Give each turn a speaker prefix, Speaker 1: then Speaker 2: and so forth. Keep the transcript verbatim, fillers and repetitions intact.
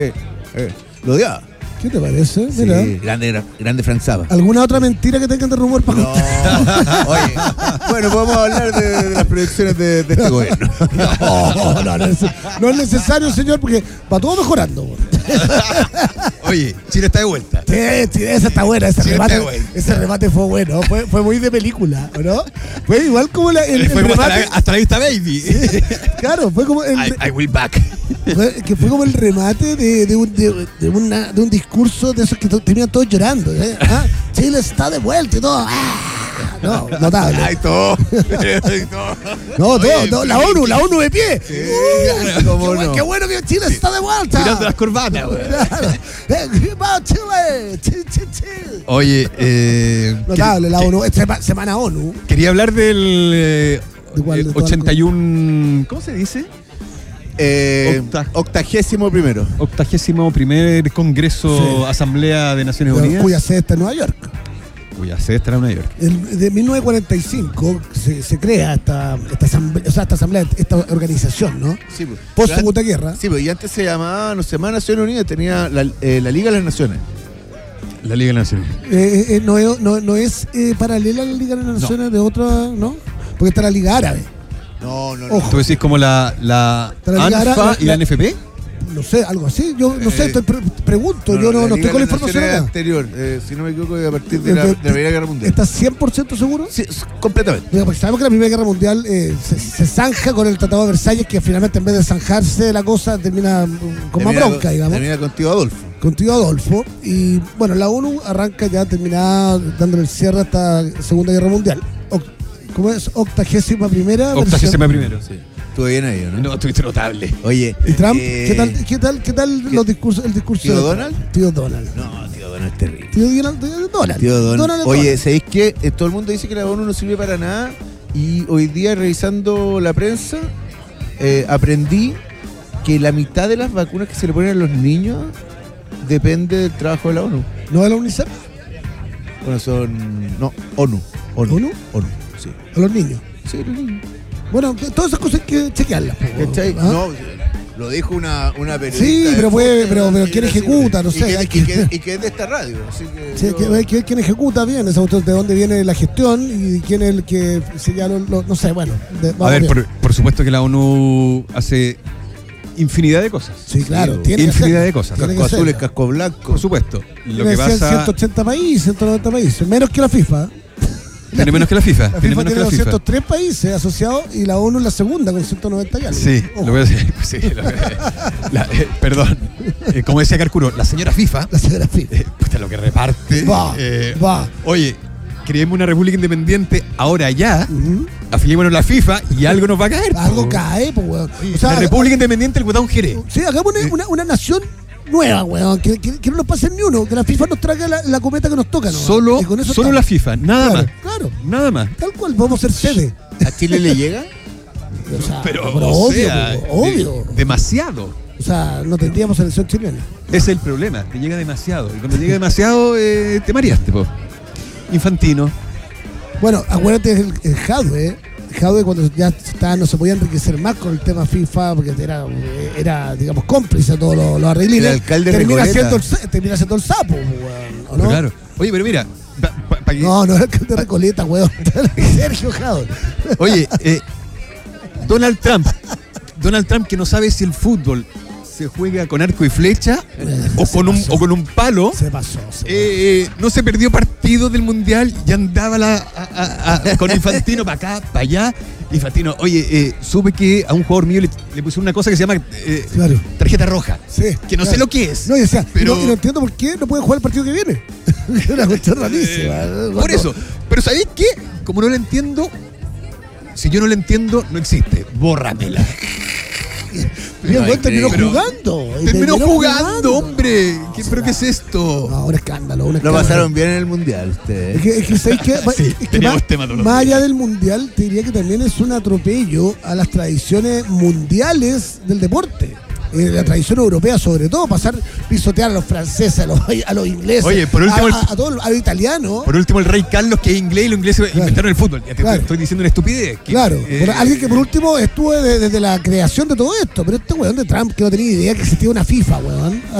Speaker 1: Eh, eh, lo odiaba.
Speaker 2: ¿Qué te parece?
Speaker 1: Sí,
Speaker 2: Mira.
Speaker 1: grande, grande Frank Zappa.
Speaker 2: ¿Alguna otra mentira que tengan de rumor para
Speaker 1: No, oye, bueno, podemos hablar de, de las proyecciones de, de este gobierno.
Speaker 2: No, no, no, es, no es necesario, señor, porque va todo mejorando.
Speaker 3: Oye, Chile está de vuelta.
Speaker 2: Sí, sí, esa está buena, ese
Speaker 3: Chile
Speaker 2: remate,
Speaker 3: está de vuelta.
Speaker 2: ese remate fue bueno, fue, fue muy de película, ¿no? Fue igual como la, el, el
Speaker 3: Fue como hasta
Speaker 2: remate.
Speaker 3: la, hasta la vista, baby.
Speaker 2: Sí, claro, fue como el,
Speaker 3: I, I will back.
Speaker 2: fue, que fue como el remate de, de, un, de, de, una, de un discurso de esos que to- tenían todos llorando. ¿eh? ¿Ah? Chile está de vuelta y todo. ¡Ah! No, notable.
Speaker 3: Ay, todo. Ay, todo.
Speaker 2: No, todo,
Speaker 3: Oye,
Speaker 2: todo, la ONU, la ONU de pie.
Speaker 3: Sí,
Speaker 2: Uh,
Speaker 3: claro,
Speaker 2: qué,
Speaker 3: cómo
Speaker 2: buen-
Speaker 3: no.
Speaker 2: qué bueno que Chile está de vuelta.
Speaker 3: Tirando las corbatas, güey.
Speaker 2: Claro. Eh, ¡Vamos, Chile! ¡Chile, Chile, Chile!
Speaker 3: Oye, eh,
Speaker 2: Notable, la
Speaker 3: que-
Speaker 2: ONU. Es sema- semana ONU.
Speaker 3: quería hablar del eh,
Speaker 2: ¿De cuál?
Speaker 3: eh,
Speaker 2: ¿De todas las
Speaker 3: ochenta y uno. ¿Cómo se dice?
Speaker 1: Eh,
Speaker 3: Octa-
Speaker 1: octagésimo primero.
Speaker 3: Octagésimo primer Congreso
Speaker 2: Sí.
Speaker 3: Asamblea de Naciones Unidas.
Speaker 2: Cuya sede está en Nueva York.
Speaker 3: Cuya sede estará en Nueva York.
Speaker 2: El- de mil novecientos cuarenta y cinco se, se crea esta, esta, asamblea, o sea, esta asamblea, esta organización, ¿no?
Speaker 1: Sí, pues.
Speaker 2: Post Segunda Guerra.
Speaker 1: Sí, pues, y antes se llamaba, no se llamaba Naciones Unidas, tenía la, eh, la Liga de las Naciones.
Speaker 3: La Liga de Naciones.
Speaker 2: Eh, eh, no, es- no, no es eh, paralela a la Liga de las Naciones de otra, ¿no? Porque está la Liga Árabe.
Speaker 1: No, no, no.
Speaker 2: Ojo.
Speaker 3: ¿Tú decís como la, la
Speaker 2: Pero la Liga
Speaker 3: ANFA
Speaker 2: Árabe-
Speaker 3: y la
Speaker 2: la-
Speaker 3: N F P?
Speaker 2: No sé, algo así. Yo no sé,
Speaker 1: Eh,
Speaker 2: estoy pre- pregunto. yo no, no estoy
Speaker 1: Liga
Speaker 2: con la
Speaker 1: de las
Speaker 2: información
Speaker 1: Naciones
Speaker 2: acá.
Speaker 1: anterior, eh, si no me equivoco, a partir de la, de la Primera Guerra Mundial.
Speaker 2: ¿Estás cien por ciento seguro?
Speaker 1: Sí, s- completamente.
Speaker 2: Mira, porque sabemos que la Primera Guerra Mundial eh, se, se zanja con el Tratado de Versalles, que finalmente en vez de zanjarse la cosa termina mm, con más
Speaker 1: Termina
Speaker 2: bronca,
Speaker 1: con-
Speaker 2: digamos.
Speaker 1: Termina contigo, Adolfo.
Speaker 2: Contigo Adolfo. Y bueno, la ONU arranca ya terminada dándole el cierre a esta Segunda Guerra Mundial. Oc- ¿Cómo es? Octagésima primera
Speaker 3: Octagésima
Speaker 2: versión.
Speaker 3: primero.
Speaker 1: Sí. Estuve bien ahí, ¿no?
Speaker 3: No, estuviste notable.
Speaker 1: Oye.
Speaker 2: ¿Y Trump?
Speaker 1: eh,
Speaker 2: ¿Qué tal, qué tal, qué tal
Speaker 1: ¿qué-
Speaker 2: los discursos, el discurso
Speaker 1: ¿Tío
Speaker 2: de
Speaker 1: Donald?
Speaker 2: Trump? Tío Donald.
Speaker 1: No, tío Donald es terrible.
Speaker 2: Tío Donald. Tío Donald.
Speaker 1: Tío Donald.
Speaker 2: Donald es
Speaker 1: Oye,
Speaker 2: Donald.
Speaker 1: ¿sabéis qué? Eh, todo el mundo dice que la ONU no sirve para nada. Y hoy día, revisando la prensa, eh, aprendí que la mitad de las vacunas que se le ponen a los niños depende del trabajo de la ONU.
Speaker 2: ¿No de la UNICEF?
Speaker 1: Bueno, son. No, ONU. ONU.
Speaker 2: ¿ONU?
Speaker 1: ONU, sí.
Speaker 2: A los niños.
Speaker 1: Sí, los niños.
Speaker 2: Bueno, que todas esas cosas hay que chequearlas. po,
Speaker 1: ¿Cachai?
Speaker 2: ¿ah?
Speaker 1: No, lo dijo una, una periodista.
Speaker 2: Sí,
Speaker 1: de
Speaker 2: pero puede-
Speaker 1: Fox,
Speaker 2: pero- pero
Speaker 1: y
Speaker 2: ¿quién
Speaker 1: era así,
Speaker 2: ejecuta? No
Speaker 1: y
Speaker 2: sé,
Speaker 1: que-
Speaker 2: hay
Speaker 1: y
Speaker 2: que-
Speaker 1: que- Y que es de esta radio. Así que
Speaker 2: Sí,
Speaker 1: yo-
Speaker 2: que, hay que ver quién ejecuta bien esa cuestión, de dónde viene la gestión y quién es el que se ya lo, lo- no sé, bueno. de-
Speaker 3: A
Speaker 2: vamos
Speaker 3: ver,
Speaker 2: bien.
Speaker 3: por, por supuesto que la ONU hace infinidad de cosas.
Speaker 2: Sí, claro,
Speaker 1: sí,
Speaker 2: tiene que
Speaker 3: infinidad
Speaker 2: ser.
Speaker 3: de cosas.
Speaker 2: Tiene
Speaker 1: Casco
Speaker 2: que
Speaker 1: azul y
Speaker 2: ser.
Speaker 1: casco blanco.
Speaker 3: Por supuesto. Lo que
Speaker 2: Tiene que ser
Speaker 3: pasa.
Speaker 2: ciento ochenta países, ciento noventa países, menos que la FIFA.
Speaker 3: Tiene menos que la FIFA.
Speaker 2: La
Speaker 3: Tiene
Speaker 2: FIFA
Speaker 3: menos que
Speaker 2: tiene
Speaker 3: la FIFA.
Speaker 2: doscientos tres países asociados y la ONU es la segunda con ciento noventa y algo.
Speaker 3: Sí,
Speaker 2: Ojo,
Speaker 3: lo voy a decir. Sí, lo voy a- la- eh, perdón. Eh, como decía Carcuro, la señora FIFA,
Speaker 2: La señora FIFA.
Speaker 3: eh, puta, lo que reparte.
Speaker 2: Va,
Speaker 3: eh,
Speaker 2: va.
Speaker 3: Oye, creemos una república independiente ahora ya.
Speaker 2: Ujú.
Speaker 3: Afiliémonos a la FIFA y algo nos va a caer.
Speaker 2: Algo
Speaker 3: po.
Speaker 2: cae, pues, weón.
Speaker 3: Oye,
Speaker 2: O sea,
Speaker 3: la república independiente del Guatón Jerez.
Speaker 2: Sí, hagamos una, una, una nación nueva, weón. Que, que, que no nos pase ni uno. Que la FIFA nos traiga la, la cometa que nos toca, ¿no?
Speaker 3: Solo,
Speaker 2: Y con eso
Speaker 3: solo
Speaker 2: estamos.
Speaker 3: la FIFA, nada
Speaker 2: Claro,
Speaker 3: más.
Speaker 2: claro.
Speaker 3: Nada más.
Speaker 2: Tal cual, vamos a ser sede.
Speaker 1: ¿A Chile le llega?
Speaker 2: O sea,
Speaker 3: Pero,
Speaker 2: pero
Speaker 3: o
Speaker 2: obvio,
Speaker 3: sea,
Speaker 2: po, obvio.
Speaker 3: de- demasiado.
Speaker 2: O sea, no tendríamos selección chilena.
Speaker 3: Ese es el problema, te llega demasiado. Y cuando llega demasiado, eh, te mareaste, po. Infantino.
Speaker 2: Bueno, acuérdate el, el Jadwe, ¿eh? Jadwe cuando ya está, no se podía enriquecer más con el tema FIFA, porque era, era digamos, cómplice de todos los, los arreglines.
Speaker 1: El alcalde
Speaker 2: termina
Speaker 1: Recoleta.
Speaker 2: siendo, el, sa- termina siendo el sapo, weón, ¿o no?
Speaker 3: Claro. Oye, pero mira, pa- pa- pa que-
Speaker 2: No, no era el alcalde de Recoleta, weón. Sergio Jadwe.
Speaker 3: oye, eh, Donald Trump, Donald Trump que no sabe si el fútbol se juega con arco y flecha o
Speaker 2: Se
Speaker 3: con un
Speaker 2: pasó.
Speaker 3: o con un palo.
Speaker 2: Se pasó. Se
Speaker 3: Eh, eh, no se perdió partido del mundial y andaba la, a- a- a- con Infantino para acá, para allá. Infantino, oye, eh, supe que a un jugador mío le, le pusieron una cosa que se llama eh,
Speaker 2: Claro.
Speaker 3: tarjeta roja.
Speaker 2: Sí,
Speaker 3: Que no
Speaker 2: claro.
Speaker 3: sé lo que es.
Speaker 2: No, y, o sea,
Speaker 3: pero-
Speaker 2: y no, y no entiendo por qué no pueden jugar el partido que viene. Es una cuestión rarísima.
Speaker 3: Eh,
Speaker 2: Cuando-
Speaker 3: por eso. Pero ¿sabéis qué? Como no lo entiendo, si yo no lo entiendo, no existe. Bórramela.
Speaker 2: Bien, weón, terminó
Speaker 3: pero-
Speaker 2: jugando. y
Speaker 3: Terminó jugando, hombre. ¿Qué, ¿Pero qué es
Speaker 2: No,
Speaker 3: esto?
Speaker 2: un escándalo. Un
Speaker 1: Lo
Speaker 2: escándalo.
Speaker 1: pasaron bien en el mundial ustedes.
Speaker 2: Es que, es que, ¿sabes qué?
Speaker 3: Sí,
Speaker 2: Es que
Speaker 3: teníamos
Speaker 2: más,
Speaker 3: tema todos los
Speaker 2: más
Speaker 3: días.
Speaker 2: allá del mundial, te diría que también es un atropello a las tradiciones mundiales del deporte. eh, la tradición europea sobre todo, pasar pisotear a los franceses, a los, a los ingleses,
Speaker 3: Oye, por último,
Speaker 2: a,
Speaker 3: el-
Speaker 2: a, a todos los- a los italianos.
Speaker 3: Por último, el rey Carlos, que es inglés, y los ingleses inventaron el fútbol. Ya te
Speaker 2: Claro.
Speaker 3: estoy diciendo una estupidez. que,
Speaker 2: Claro,
Speaker 3: eh,
Speaker 2: por alguien que por último estuvo de- desde la creación de todo esto, pero este weón de Trump que no tenía idea que existía una FIFA, weón.